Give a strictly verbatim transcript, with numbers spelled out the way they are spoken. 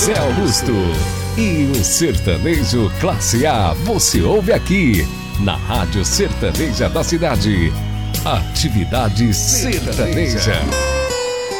José Augusto. E o sertanejo classe A você ouve aqui na Rádio Sertaneja da Cidade. Atividade Sertaneja.